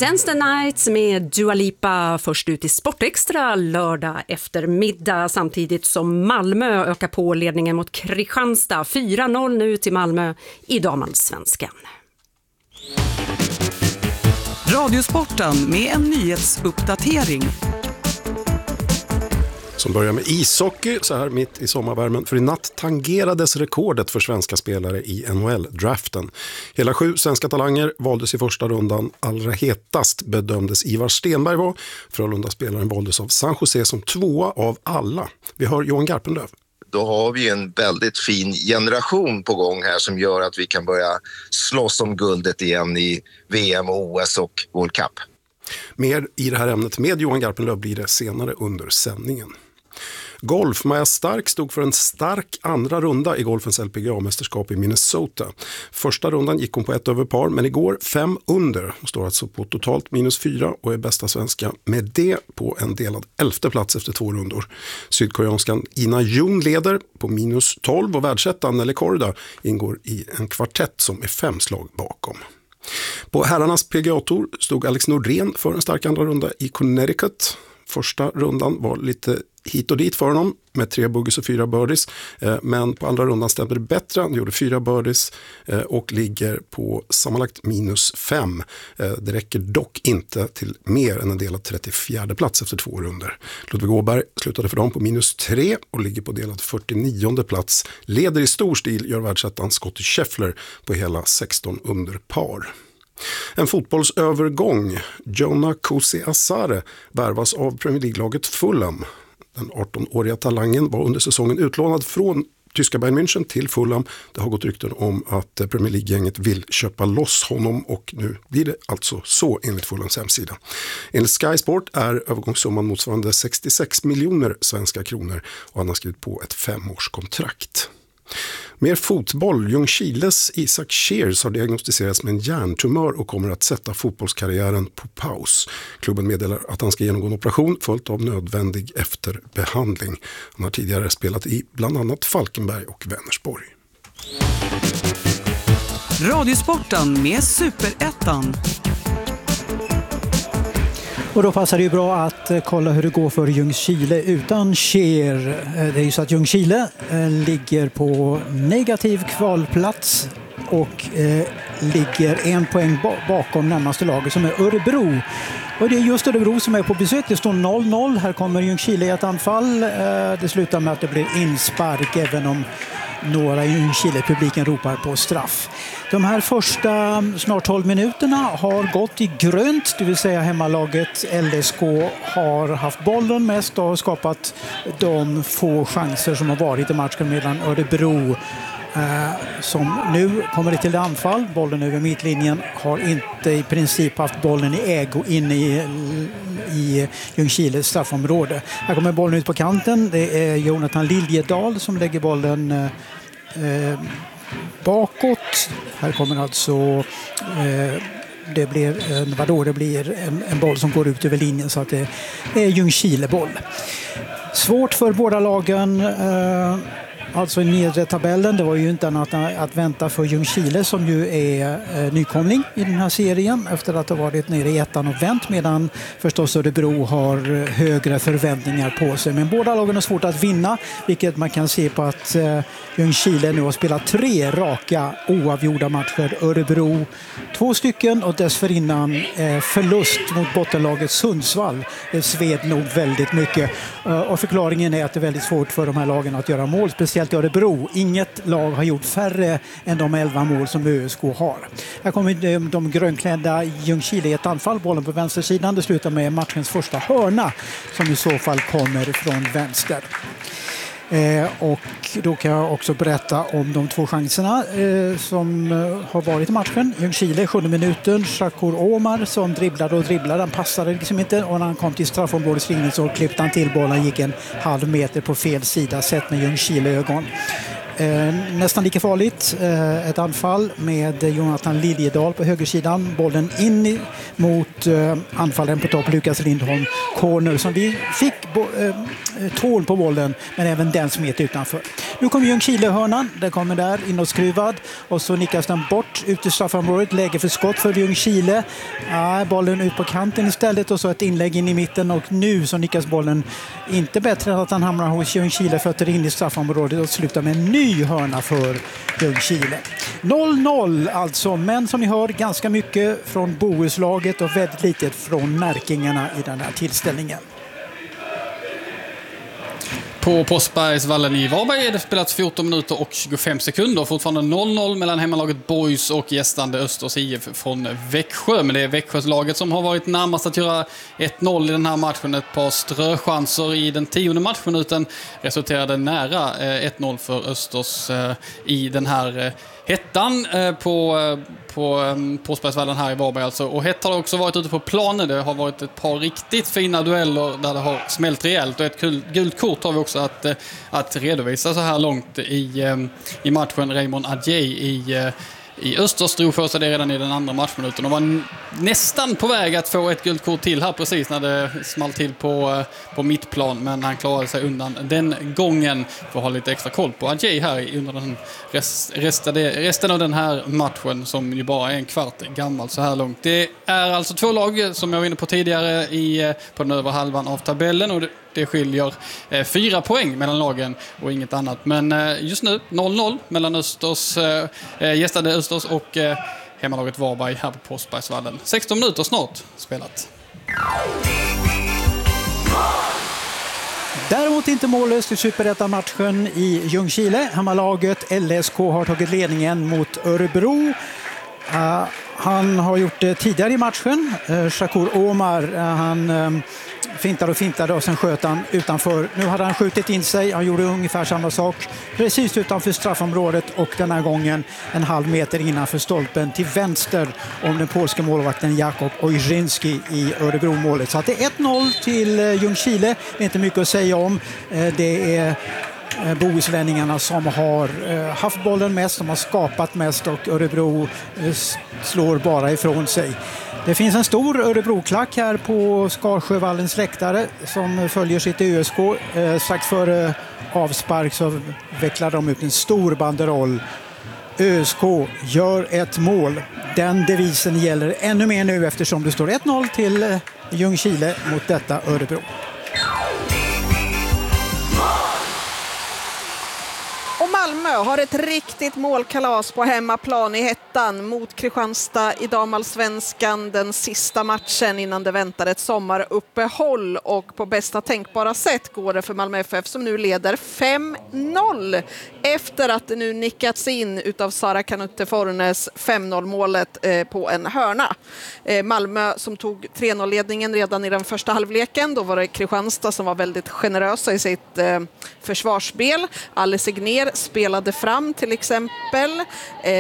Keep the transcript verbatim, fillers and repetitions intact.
Dance the Night med Dua Lipa först ut i Sportextra lördag eftermiddag, samtidigt som Malmö ökar på ledningen mot Kristianstad. fyra noll nu till Malmö i damallsvenskan. Radiosporten med en nyhetsuppdatering. Som börjar med ishockey så här mitt i sommarvärmen. För i natt tangerades rekordet för svenska spelare i N H L-draften. Hela sju svenska talanger valdes i första rundan. Allra hetast bedömdes Ivar Stenberg var. Frölunda-spelaren valdes av San Jose som tvåa av alla. Vi hör Johan Garpenlöv. Då har vi en väldigt fin generation på gång här som gör att vi kan börja slåss om guldet igen i V M, O S och World Cup. Mer i det här ämnet med Johan Garpenlöv blir det senare under sändningen. Golf. Maja Stark stod för en stark andra runda i golfens L P G A-mästerskap i Minnesota. Första rundan gick hon på ett över par, men igår fem under. Hon står alltså på totalt minus fyra och är bästa svenska med det på en delad elfte plats efter två rundor. Sydkoreanskan Ina Jung leder på minus tolv och världsettan Nelly Korda ingår i en kvartett som är fem slag bakom. På herrarnas P G A-tour stod Alex Nordén för en stark andra runda i Connecticut. Första rundan var lite hit och dit för honom med tre bugges och fyra birdies. Men på andra rundan stämde det bättre. Han gjorde fyra birdies och ligger på sammanlagt minus fem. Det räcker dock inte till mer än en delad trettiofjärde plats efter två runder. Ludvig Åberg slutade för dem på minus tre och ligger på delad fyrtionionde plats. Leder i stor stil gör världsettan Scottie Scheffler på hela sexton under par. En fotbollsövergång. Jonah Kusi-Asare värvas av Premier League-laget Fulham. Den artonåriga talangen var under säsongen utlånad från tyska Bayern München till Fulham. Det har gått rykten om att Premier League-gänget vill köpa loss honom och nu blir det alltså så enligt Fulhams hemsida. Enligt Sky Sport är övergångssumman motsvarande sextiosex miljoner svenska kronor och han har skrivit på ett femårskontrakt. Mer fotboll. Ljungskiles Isak Shears har diagnostiserats med en hjärntumör och kommer att sätta fotbollskarriären på paus. Klubben meddelar att han ska genomgå en operation följt av nödvändig efterbehandling. Han har tidigare spelat i bland annat Falkenberg och Vänersborg. Radiosporten med Superettan. Och då passar det ju bra att kolla hur det går för Ljungskile utan Cher. Det är ju så att Ljungskile ligger på negativ kvalplats och eh, ligger en poäng bakom närmaste laget som är Örebro. Och det är just Örebro som är på besök. Det står noll noll. Här kommer Ljungskile i ett anfall. Det slutar med att det blir inspark även om några i Ljungskile-publiken ropar på straff. De här första snart tolv minuterna har gått i grönt, det vill säga hemmalaget L S K har haft bollen mest och skapat de få chanser som har varit i matchen medan Örebro eh, som nu kommer till anfall, bollen över mittlinjen, har inte i princip haft bollen i ägo inne i, i Ljungskiles straffområde. Här kommer bollen ut på kanten, det är Jonathan Liljedal som lägger bollen eh, bakåt. Här kommer alltså eh, det blir en, vadå, det blir en, en boll som går ut över linjen så att det är Ljungskile-boll. Svårt för båda lagen. Eh, Alltså i nedre tabellen, det var ju inte annat att vänta för Ljungskile som ju är eh, nykomling i den här serien efter att ha varit nere i ettan och vänt, medan förstås Örebro har högre förväntningar på sig. Men båda lagen har svårt att vinna, vilket man kan se på att eh, Ljungskile nu har spelat tre raka oavgjorda matcher. Örebro två stycken och dessförinnan eh, förlust mot bottenlaget Sundsvall. Det sved nog väldigt mycket eh, och förklaringen är att det är väldigt svårt för de här lagen att göra mål, speciellt i Örebro. Inget lag har gjort färre än de elva mål som Ö S K har. Här kommer de, de grönklädda Ljungskile i ett anfall, bollen på vänstersidan. Det slutar med matchens första hörna som i så fall kommer från vänster. Eh, och då kan jag också berätta om de två chanserna eh, som eh, har varit i matchen. Ljungskile, sjunde minuten, Shakur Omar som dribblade och dribblade, han passade liksom inte, och när han kom till straffområdeslinjen så klippte han till bollen, gick en halv meter på fel sida sett med Ljungskile-ögon. Eh, nästan lika farligt, eh, ett anfall med Jonathan Liljedal på högersidan, bollen in i, mot eh, anfallaren på topp Lukas Lindholm, corner som vi fick bo, eh, tål på bollen, men även den smet utanför. Nu kommer Ljungskile-hörnan, den kommer där inåtskruvad och så nickas den bort ut i straffområdet, läge för skott för Ljungskile. Ja, bollen ut på kanten istället och så ett inlägg in i mitten och nu så nickas bollen inte bättre än att han hamnar hos Ljungskile, fötter in i straffområdet och slutar med en ny hörna för Ljungskile. noll noll alltså, men som ni hör ganska mycket från Bohuslaget och väldigt lite från märkingarna i den här tillställningen. På Påsbergsvallen i Varberg är det spelats fjorton minuter och tjugofem sekunder. Fortfarande noll noll mellan hemmalaget Boys och gästande Östers I F från Växjö. Men det är Växjölaget som har varit närmast att göra ett noll i den här matchen. Ett par ströchanser i den tionde matchminuten resulterade nära ett noll för Östers i den här hettan på, på Påsbergsvallen här i Varberg alltså. Och hett har också varit ute på planen. Det har varit ett par riktigt fina dueller där det har smält rejält. Och ett kul, gult kort har vi också att, att redovisa så här långt i, i matchen. Raymond Adjei i, i Östers drog för sig det redan i den andra matchminuten och var nästan på väg att få ett gult kort till här precis när det small till på, på mittplan, men han klarade sig undan den gången. För att ha lite extra koll på Adjei här under den rest, restade, resten av den här matchen som ju bara är en kvart gammal så här långt. Det är alltså två lag som jag var inne på tidigare i, på den övre halvan av tabellen och det, det skiljer eh, fyra poäng mellan lagen och inget annat. Men eh, just nu noll noll mellan Östers, eh, gästade Östers och eh, hemmalaget Varberg här på Påsbergsvallen. sexton minuter snart spelat. Däremot inte mållöst i Superettan-matchen i Ljungskile. Hemmalaget L S K har tagit ledningen mot Örebro. Uh, han har gjort det tidigare i matchen. Uh, Shakur Omar, uh, han uh, fintade och fintade och sen sköt han utanför. Nu hade han skjutit in sig, han gjorde ungefär samma sak precis utanför straffområdet och den här gången en halv meter innanför stolpen till vänster om den polska målvakten Jakub Ojrzynski i Örebro-målet. Så att det är ett noll till Ljungskile, det är inte mycket att säga om. Det är bohuslänningarna som har haft bollen mest, som har skapat mest och Örebro slår bara ifrån sig. Det finns en stor Örebro-klack här på Skarsjövallens läktare som följer sitt Ö S K. Eh, strax före avspark så vecklar de ut en stor banderoll. Ö S K gör ett mål. Den devisen gäller ännu mer nu eftersom det står ett noll till Ljungskile mot detta Örebro. Malmö har ett riktigt målkalas på hemmaplan i hettan mot Kristianstad i damallsvenskan, den sista matchen innan det väntar ett sommaruppehåll, och på bästa tänkbara sätt går det för Malmö F F som nu leder fem noll efter att det nu nickats in utav Sara Kanutte Fornes fem noll målet eh, på en hörna. Eh, Malmö som tog tre noll-ledningen redan i den första halvleken, då var det Kristianstad som var väldigt generösa i sitt eh, försvarsspel. Alice Egner spelade fram till exempel. Eh,